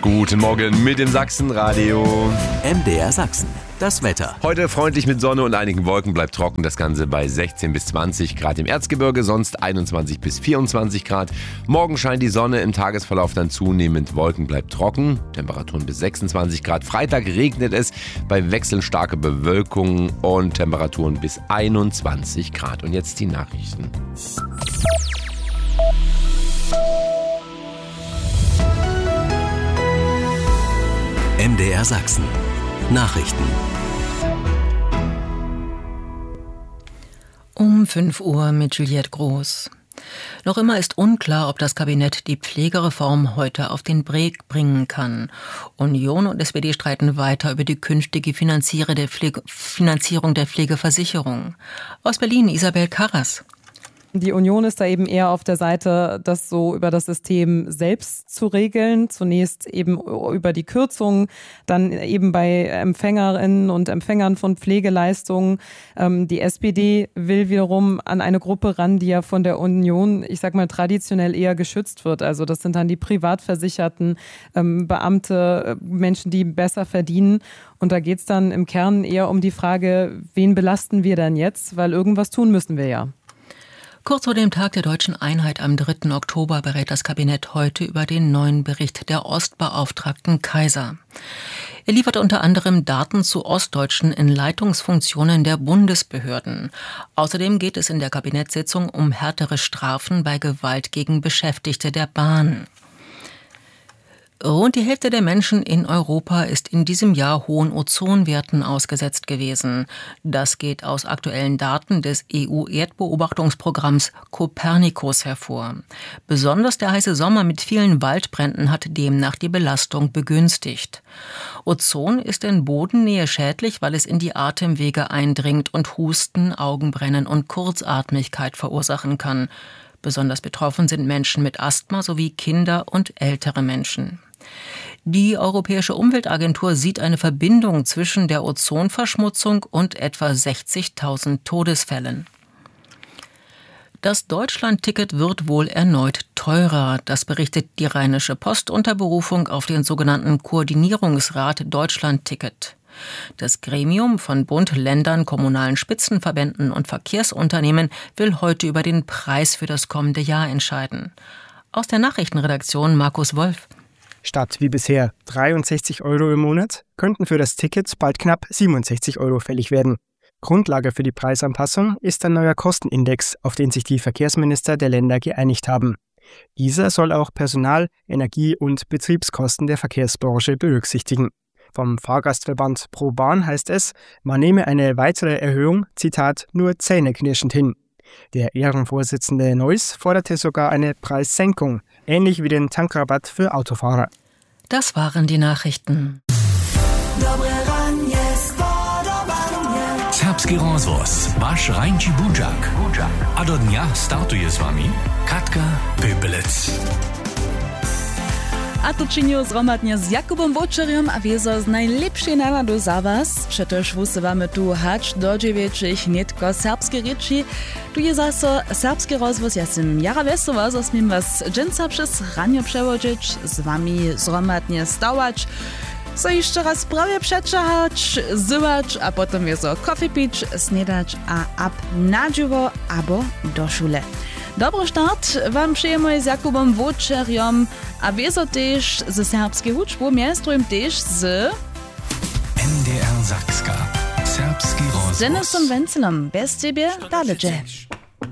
Guten Morgen mit dem Sachsenradio. MDR Sachsen, das Wetter. Heute freundlich mit Sonne und einigen Wolken, bleibt trocken. Das Ganze bei 16 bis 20 Grad im Erzgebirge, sonst 21 bis 24 Grad. Morgen scheint die Sonne, im Tagesverlauf dann zunehmend Wolken, bleibt trocken. Temperaturen bis 26 Grad. Freitag regnet es bei wechselnd starker Bewölkung und Temperaturen bis 21 Grad. Und jetzt die Nachrichten. MDR Sachsen. Nachrichten. Um 5 Uhr mit Juliette Groß. Noch immer ist unklar, ob das Kabinett die Pflegereform heute auf den Weg bringen kann. Union und SPD streiten weiter über die künftige Finanzierung der Pflegeversicherung. Aus Berlin Isabel Karras. Die Union ist da eben eher auf der Seite, das so über das System selbst zu regeln. Zunächst eben über die Kürzungen, dann eben bei Empfängerinnen und Empfängern von Pflegeleistungen. Die SPD will wiederum an eine Gruppe ran, die ja von der Union, ich sag mal, traditionell eher geschützt wird. Also das sind dann die Privatversicherten, Beamte, Menschen, die besser verdienen. Und da geht's dann im Kern eher um die Frage, wen belasten wir denn jetzt? Weil irgendwas tun müssen wir ja. Kurz vor dem Tag der Deutschen Einheit am 3. Oktober berät das Kabinett heute über den neuen Bericht der Ostbeauftragten Kaiser. Er liefert unter anderem Daten zu Ostdeutschen in Leitungsfunktionen der Bundesbehörden. Außerdem geht es in der Kabinettssitzung um härtere Strafen bei Gewalt gegen Beschäftigte der Bahn. Rund die Hälfte der Menschen in Europa ist in diesem Jahr hohen Ozonwerten ausgesetzt gewesen. Das geht aus aktuellen Daten des EU-Erdbeobachtungsprogramms Copernicus hervor. Besonders der heiße Sommer mit vielen Waldbränden hat demnach die Belastung begünstigt. Ozon ist in Bodennähe schädlich, weil es in die Atemwege eindringt und Husten, Augenbrennen und Kurzatmigkeit verursachen kann. Besonders betroffen sind Menschen mit Asthma sowie Kinder und ältere Menschen. Die Europäische Umweltagentur sieht eine Verbindung zwischen der Ozonverschmutzung und etwa 60.000 Todesfällen. Das Deutschland-Ticket wird wohl erneut teurer. Das berichtet die Rheinische Post unter Berufung auf den sogenannten Koordinierungsrat Deutschland-Ticket. Das Gremium von Bund, Ländern, kommunalen Spitzenverbänden und Verkehrsunternehmen will heute über den Preis für das kommende Jahr entscheiden. Aus der Nachrichtenredaktion Markus Wolf. Statt wie bisher 63 € im Monat könnten für das Ticket bald knapp 67 € fällig werden. Grundlage für die Preisanpassung ist ein neuer Kostenindex, auf den sich die Verkehrsminister der Länder geeinigt haben. Dieser soll auch Personal-, Energie- und Betriebskosten der Verkehrsbranche berücksichtigen. Vom Fahrgastverband Pro Bahn heißt es, man nehme eine weitere Erhöhung, Zitat, nur zähneknirschend hin. Der Ehrenvorsitzende Neuss forderte sogar eine Preissenkung, ähnlich wie den Tankrabatt für Autofahrer. Das waren die Nachrichten. Serbski rozvoz, vaš Rajnči Budžak. A do dňa startuje s vami Katka Pepelec. A to činil zhromadne s Jakubom Vočerjom a wiezo z najlepšej náladu za vás. Přetož vusywamy tu hač do 9 hnedko serbskie reči. Tu je zase serbski rozvoz. Ja som Jara Vesova, zo smím vás dženca přes ranie przewodzić, z wami zhromadne stawać. So jeszcze raz prawie przeczahać, zywać, a potem wiezo kofi pić, snedać a ab na dživo abo do šule. Dobry start wam przyjemuje z Jakubom Vočerjom, a wieso też ze serbskiej huczbu, miastrujem też z MDR Sachska. Serbski rozvoz. Dennisom Wenzelom. Bez ciebie dalej.